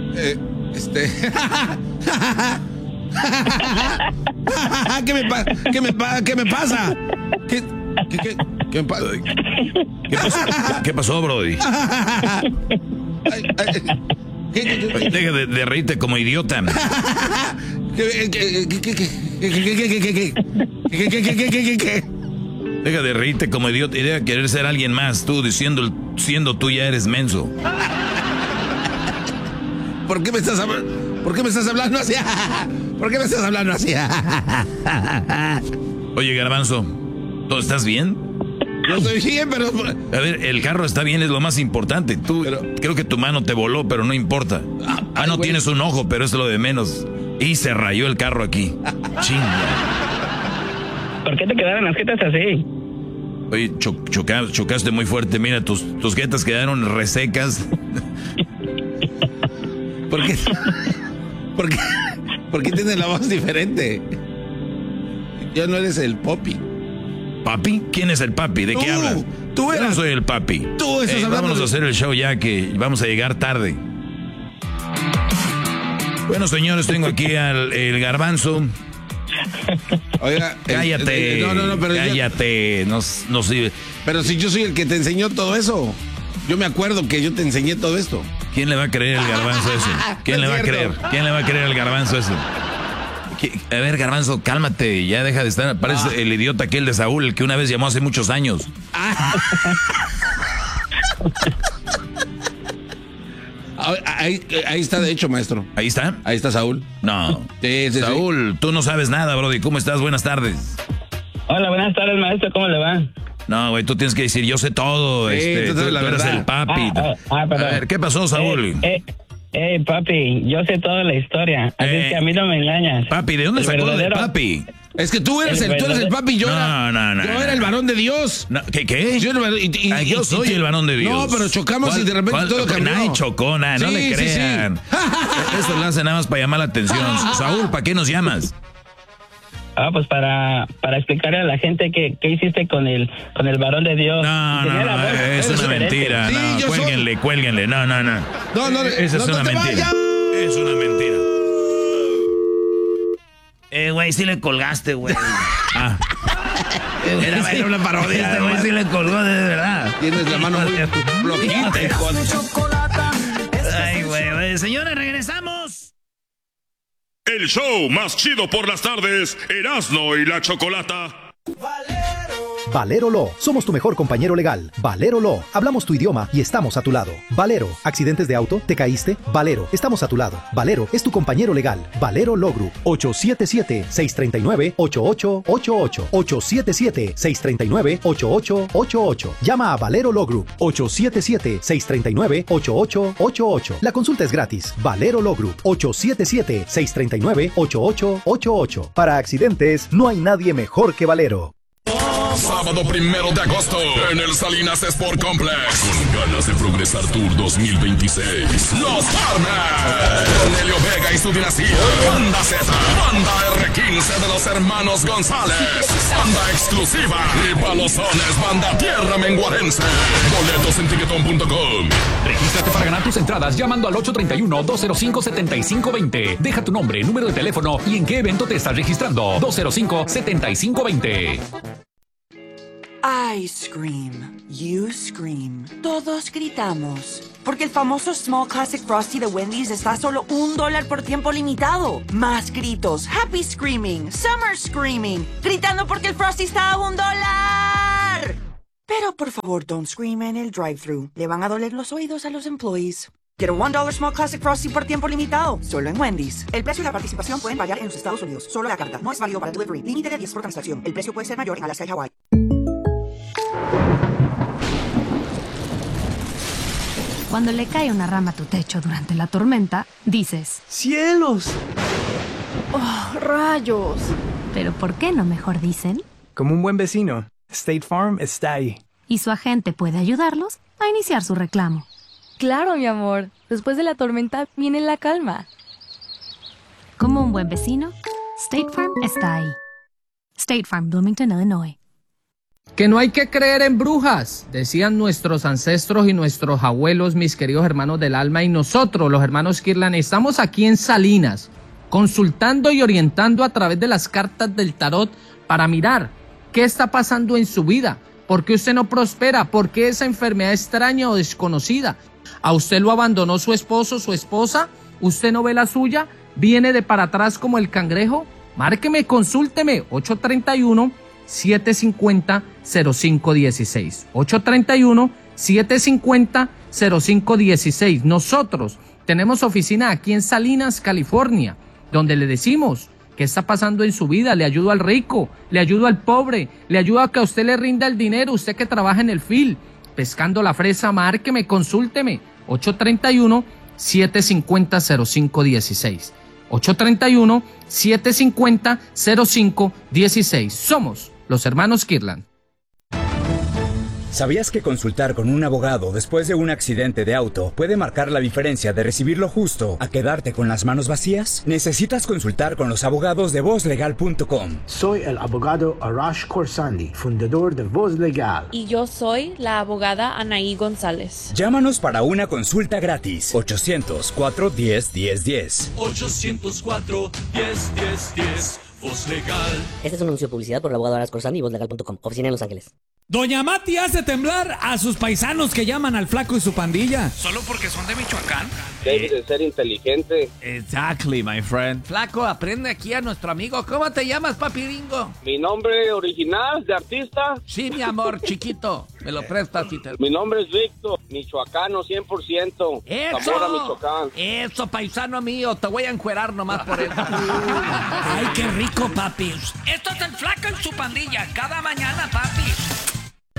¿Qué me pasa? ¿Qué me pasa? ¿Qué pasó, Brody? Deja de reírte como idiota. Deja de reírte como idiota y deja querer ser alguien más, tú siendo tú ya eres menso. ¿Por qué me estás hablando así? ¿Por qué me estás hablando así? Oye, Garbanzo, ¿tú estás bien? Yo estoy bien, pero... A ver, el carro está bien, es lo más importante. Creo que tu mano te voló, pero no importa. No tienes un ojo, pero es lo de menos. Y se rayó el carro aquí. Chinga. ¿Por qué te quedaron las jetas así? Oye, chocaste muy fuerte. Mira, tus jetas quedaron resecas. ¿Por qué tienes la voz diferente? Ya no eres el Poppy. ¿Papi? ¿Quién es el papi? ¿De qué hablas? Tú eras. Yo no soy el papi. Tú estás hablando. Vámonos a hacer el show ya que vamos a llegar tarde. Bueno, señores, tengo aquí el Garbanzo. Oiga, cállate. No, pero cállate. No sirve. Pero si yo soy el que te enseñó todo eso. Yo me acuerdo que yo te enseñé todo esto. ¿Quién le va a creer al Garbanzo eso? ¿Quién le va a creer? ¿Quién le va a creer al Garbanzo eso? A ver, Garbanzo, cálmate, ya deja de estar. Parece el idiota aquel de Saúl, el que una vez llamó hace muchos años. Ahí está, de hecho, maestro. ¿Ahí está? Ahí está Saúl. No. Sí. Saúl, tú no sabes nada, Brody. ¿Cómo estás? Buenas tardes. Hola, buenas tardes, maestro. ¿Cómo le va? No, güey, tú tienes que decir, yo sé todo. Sí, tú eres el papi. A ver, ¿qué pasó, Saúl? Papi, yo sé toda la historia. Así es que a mí no me engañas. Papi, ¿de dónde sacó de papi? Es que tú eres el papi y yo era el varón de Dios. No, ¿Qué? Yo soy el varón de Dios. No, pero chocamos y de repente todo cambió. Nadie chocó, no le crean. Eso lo hace nada más para llamar la atención. Saúl, ¿para qué nos llamas? Pues para explicarle a la gente qué hiciste con el varón de Dios. No, es una mentira. Sí, Cuélguenle. No. Esa es una mentira. Es una mentira. Güey, sí le colgaste, güey. Era una parodia. Güey, sí le colgó, de verdad. Tienes la mano muy flojita. Ay, güey. Señores, regresamos. El show más chido por las tardes, Erasmo y la Chocolata. Valero Law, somos tu mejor compañero legal. Valero Law, hablamos tu idioma y estamos a tu lado. Valero, accidentes de auto, te caíste, Valero, estamos a tu lado. Valero es tu compañero legal. Valero Law Group, 877-639-8888. 877-639-8888. Llama a Valero Law Group, 877-639-8888. La consulta es gratis. Valero Law Group, 877-639-8888. Para accidentes, no hay nadie mejor que Valero. Sábado 1 de agosto en el Salinas Sport Complex. Con ganas de progresar Tour 2026. Los Farmers. Cornelio Vega y su dinastía. Banda Z. Banda R15 de los hermanos González. Banda exclusiva. Y Palozones. Banda Tierra Menguarense. Boletos en tiquetón.com. Regístrate para ganar tus entradas llamando al 831-205-7520. Deja tu nombre, número de teléfono y en qué evento te estás registrando. 205-7520. I scream, you scream, todos gritamos. Porque el famoso Small Classic Frosty de Wendy's está a solo $1 por tiempo limitado. Más gritos, happy screaming, summer screaming, gritando porque el Frosty está a $1. Pero por favor, don't scream en el drive-thru. Le van a doler los oídos a los employees. Quiero $1 Small Classic Frosty por tiempo limitado, solo en Wendy's. El precio y la participación pueden variar en los Estados Unidos. Solo la carta, no es válido para delivery. Límite de 10 por transacción. El precio puede ser mayor en Alaska y Hawái. Cuando le cae una rama a tu techo durante la tormenta, dices: ¡Cielos! ¡Oh, rayos! Pero ¿por qué no mejor dicen? Como un buen vecino, State Farm está ahí. Y su agente puede ayudarlos a iniciar su reclamo. Claro, mi amor. Después de la tormenta viene la calma. Como un buen vecino, State Farm está ahí. State Farm, Bloomington, Illinois. Que no hay que creer en brujas, decían nuestros ancestros y nuestros abuelos, mis queridos hermanos del alma, y nosotros, los hermanos Kirlan, estamos aquí en Salinas, consultando y orientando a través de las cartas del tarot para mirar qué está pasando en su vida, por qué usted no prospera, por qué esa enfermedad extraña o desconocida. ¿A usted lo abandonó su esposo, su esposa? ¿Usted no ve la suya? ¿Viene de para atrás como el cangrejo? Márqueme, consúlteme, 831-750-0516. 831-750-0516. Nosotros tenemos oficina aquí en Salinas, California, donde le decimos qué está pasando en su vida. Le ayudo al rico, le ayudo al pobre, le ayudo a que a usted le rinda el dinero, usted que trabaja en el field, pescando la fresa. Márqueme, consúlteme, 831-750-0516. 831-750-0516. Somos los hermanos Kirlan. ¿Sabías que consultar con un abogado después de un accidente de auto puede marcar la diferencia de recibir lo justo a quedarte con las manos vacías? Necesitas consultar con los abogados de VozLegal.com. Soy el abogado Arash Khorsandi, fundador de Voz Legal. Y yo soy la abogada Anaí González. Llámanos para una consulta gratis. 800-410-1010. 800-410-1010. Voz Legal. Este es un anuncio de publicidad por el abogado Arash Khorsandi y VozLegal.com. Oficina en Los Ángeles. Doña Mati hace temblar a sus paisanos que llaman al Flaco y su pandilla. ¿Solo porque son de Michoacán? Debe de ser inteligente. Exactly, my friend. Flaco, aprende aquí a nuestro amigo. ¿Cómo te llamas, papiringo? Mi nombre original de artista. Sí, mi amor, chiquito. Me lo prestas, Peter. Mi nombre es Víctor, michoacano 100%. ¡Eso! Zamora, Michoacán. Eso, paisano mío. Te voy a encuerar nomás por eso. Ay, qué rico, papi. Esto es el Flaco y su pandilla. Cada mañana, papi.